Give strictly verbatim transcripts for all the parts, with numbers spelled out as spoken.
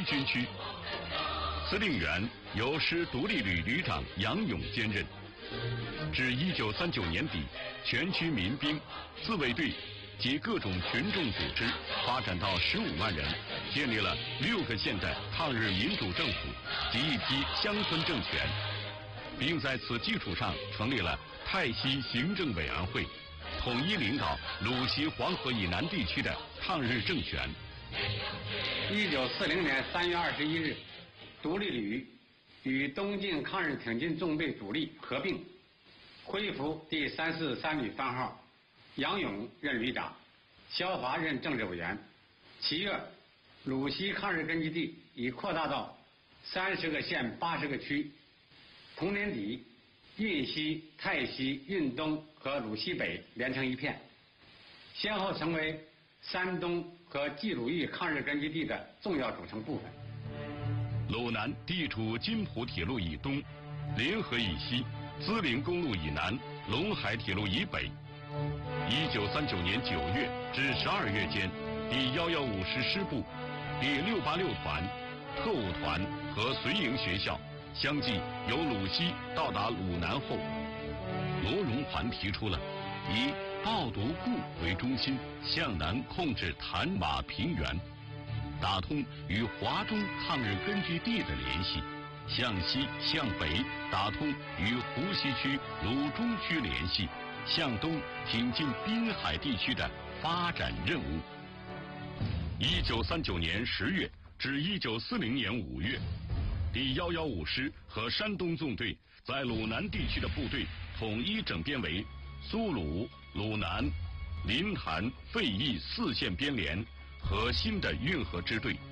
军区，司令员由师独立旅旅长杨勇兼任。至一九三九年底，全区民兵、自卫队及各种群众组织发展到十五万人，建立了六个县的抗日民主政府及一批乡村政权，并在此基础上成立了泰西行政委员会，统一领导鲁西黄河以南地区的抗日政权。 一九四零年三月二十一日，独立旅与东进抗日挺进纵队主力合并，恢复第三四三旅番号，杨勇任旅长，肖华任政治委员。其月，鲁西抗日根据地已扩大到三十个县、八十个区。同年底，运西、泰西、运东和鲁西北连成一片，先后成为山东和冀鲁豫抗日根据地的重要组成部分。 鲁南地处津浦铁路以东，临河以西，资陵公路以南，陇海铁路以北。一九三九年九月至十二月间，第一一五师师部、第六八六团、特务团和随营学校相继由鲁西到达鲁南后，罗荣桓提出了以抱犊固为中心，向南控制谭马平原，打通与华中抗日根据地的联系；向西向北打通与湖西区鲁中区联系；向东挺进滨海地区的发展任务。一九三九年十月至一九四零年五月，第一一五师和山东纵队在鲁南地区的部队统一整编为苏鲁、鲁南、临潭、费邑四县编联和新的运河支队。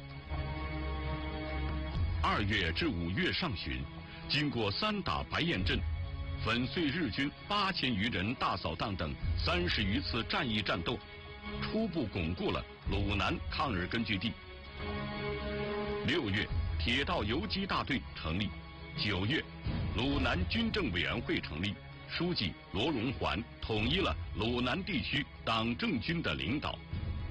二月至五月上旬，经过三打白堰镇、粉碎日军八千余人大扫荡等三十余次战役战斗，初步巩固了鲁南抗日根据地。六月，铁道游击大队成立。九月，鲁南军政委员会成立，书记罗荣桓统一了鲁南地区党政军的领导。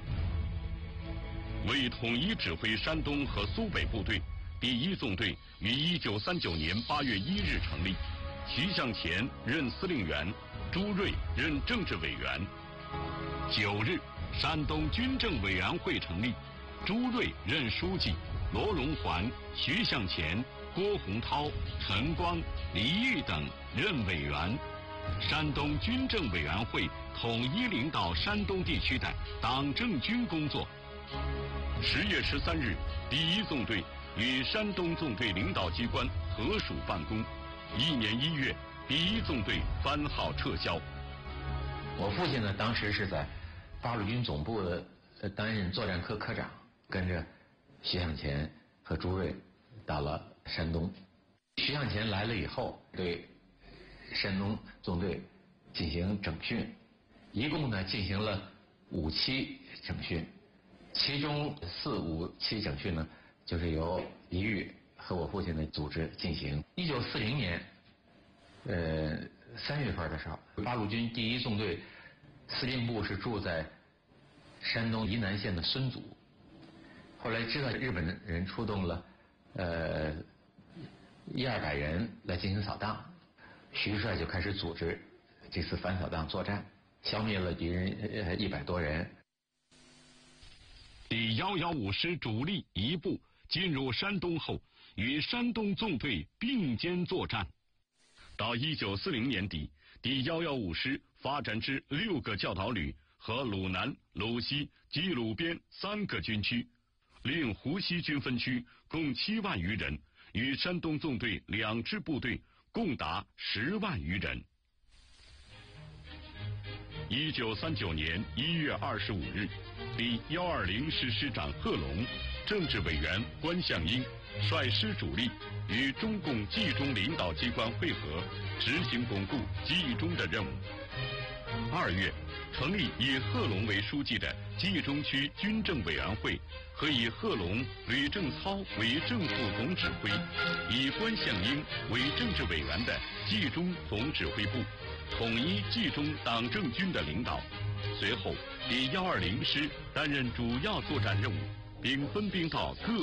为统一指挥山东和苏北部队，第一纵队于一九三九年八月一日成立，徐向前任司令员，朱瑞任政治委员。九日，山东军政委员会成立，朱瑞任书记，罗荣桓、徐向前、郭洪涛、陈光、李玉等任委员。山东军政委员会统一领导山东地区的党政军工作。十月十三日，第一纵队与山东纵队领导机关合署办公。一年一月，第一纵队番号撤销。 我父亲呢，当时是在八路军总部的担任作战科科长，跟着徐向前和朱瑞到了山东。徐向前来了以后，对山东纵队进行整训，一共呢进行了五期整训，其中四五期整训呢，就是由李玉和我父亲的组织进行。一九四零年，呃三月份的时候，八路军第一纵队司令部是住在山东沂南县的孙祖。后来知道日本人出动了，呃一二百人来进行扫荡，徐帅就开始组织这次反扫荡作战，消灭了敌人一百多人。 第一一五师主力一部进入山东后，与山东纵队并肩作战。到一九四零年底，第一一五师发展至六个教导旅和鲁南、鲁西及鲁边三个军区，另湖西军分区共七万余人，与山东纵队两支部队共达十万余人。一九三九年一月二十五日，第一二零师师长贺龙、政治委员关向英率师主力与中共冀中领导机关会合，执行巩固冀中的任务。二月，成立以贺龙为书记的冀中区军政委员会和以贺龙、吕正操为正副总指挥，以关向英为政治委员的冀中总指挥部，统一冀中党政军的领导。随后，第一二零师担任主要作战任务，并分兵到各